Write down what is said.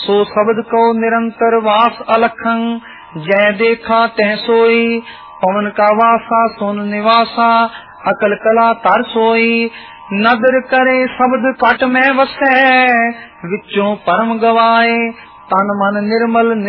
सो शब्द को निरंतर वास अलखं, जय देखा तह सोई, पवन का वासा सोन निवासा, अकल कला तर सोई। नदर करे शब्द कट में वसै, विचों परम गवाए, तन मन निर्मल